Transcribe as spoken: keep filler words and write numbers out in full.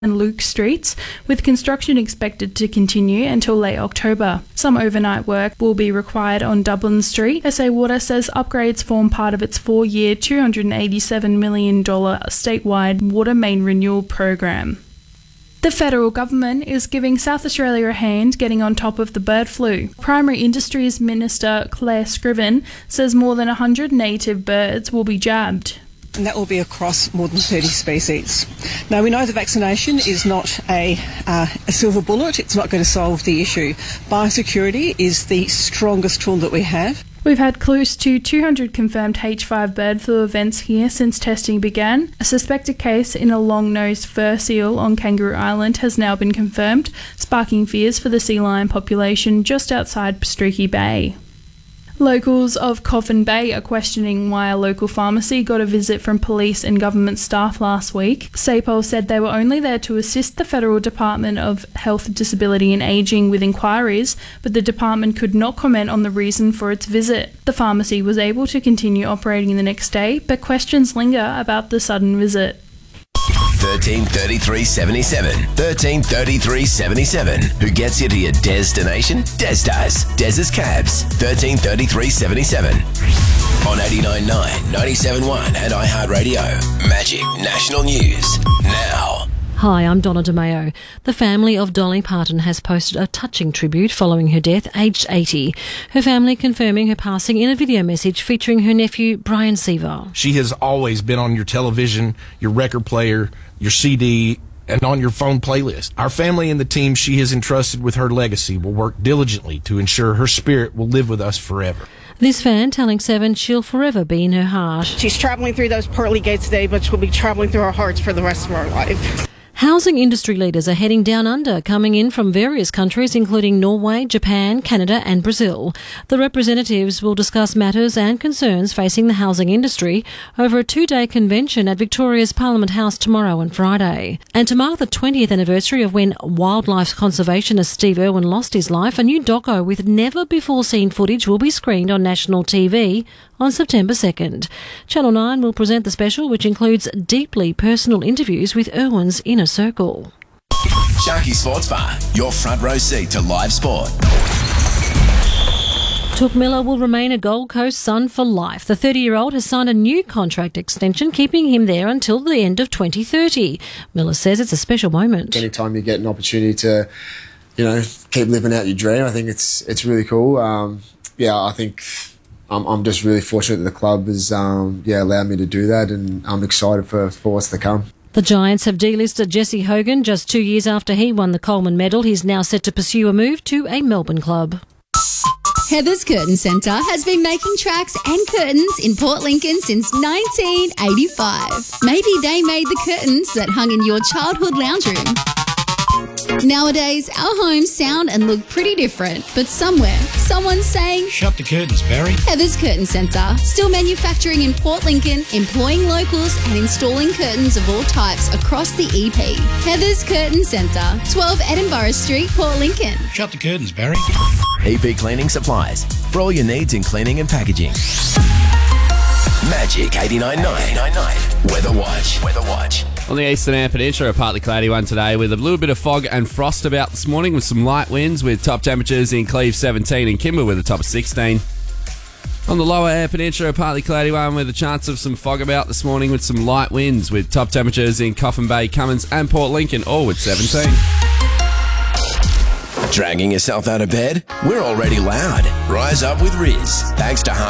and Luke Streets, with construction expected to continue until late October. Some overnight work will be required on Dublin Street. S A Water says upgrades form part of its four-year, two hundred eighty-seven million dollars statewide water main renewal program. The federal government is giving South Australia a hand getting on top of the bird flu. Primary Industries Minister Claire Scriven says more than one hundred native birds will be jabbed. And that will be across more than thirty species. Now, we know the vaccination is not a, uh, a silver bullet. It's not going to solve the issue. Biosecurity is the strongest tool that we have. We've had close to two hundred confirmed H five bird flu events here since testing began. A suspected case in a long-nosed fur seal on Kangaroo Island has now been confirmed, sparking fears for the sea lion population just outside Streaky Bay. Locals of Coffin Bay are questioning why a local pharmacy got a visit from police and government staff last week. S A P O L said they were only there to assist the Federal Department of Health, Disability and Ageing with inquiries, but the department could not comment on the reason for its visit. The pharmacy was able to continue operating the next day, but questions linger about the sudden visit. thirteen thirty-three seventy-seven. thirteen thirty-three seventy-seven. Who gets you to your destination? Des does. Des's Cabs. thirteen thirty-three seventy-seven. On eighty-nine point nine, ninety-seven point one and iHeartRadio. Magic National News. Now. Hi, I'm Donna DeMayo. The family of Dolly Parton has posted a touching tribute following her death, aged eighty. Her family confirming her passing in a video message featuring her nephew, Brian Seaver. She has always been on your television, your record player, your C D, and on your phone playlist. Our family and the team she has entrusted with her legacy will work diligently to ensure her spirit will live with us forever. This fan telling Seven she'll forever be in her heart. She's travelling through those pearly gates today, but she'll be travelling through our hearts for the rest of our life. Housing industry leaders are heading down under, coming in from various countries including Norway, Japan, Canada and Brazil. The representatives will discuss matters and concerns facing the housing industry over a two-day convention at Victoria's Parliament House tomorrow and Friday. And to mark the twentieth anniversary of when wildlife conservationist Steve Irwin lost his life, a new doco with never-before-seen footage will be screened on national T V on September second. Channel nine will present the special, which includes deeply personal interviews with Irwin's inner circle. Sharky Sports Bar, your front row seat to live sport. Touk Miller will remain a Gold Coast Sun for life. The thirty-year-old has signed a new contract extension, keeping him there until the end of twenty thirty. Miller says it's a special moment. Anytime you get an opportunity to, you know, keep living out your dream, I think it's it's really cool. Um, yeah, I think I'm, I'm just really fortunate that the club has um, yeah allowed me to do that, and I'm excited for, for what's to come. The Giants have delisted Jesse Hogan just two years after he won the Coleman Medal. He's now set to pursue a move to a Melbourne club. Heather's Curtain Centre has been making tracks and curtains in Port Lincoln since nineteen eighty-five. Maybe they made the curtains that hung in your childhood lounge room. Nowadays, our homes sound and look pretty different, but somewhere, someone's saying, "Shut the curtains, Barry." Heather's Curtain Centre, still manufacturing in Port Lincoln, employing locals and installing curtains of all types across the E P. Heather's Curtain Centre, twelve Edinburgh Street, Port Lincoln. Shut the curtains, Barry. E P Cleaning Supplies, for all your needs in cleaning and packaging. Magic eighty-nine point nine. Weather Watch. Weather Watch. On the eastern Eyre Peninsula, a partly cloudy one today with a little bit of fog and frost about this morning with some light winds, with top temperatures in Cleve seventeen and Kimber with a top of sixteen. On the lower Eyre Peninsula, a partly cloudy one with a chance of some fog about this morning with some light winds, with top temperatures in Coffin Bay, Cummins and Port Lincoln, all with seventeen. Dragging yourself out of bed? We're already loud. Rise up with Riz. Thanks to Hard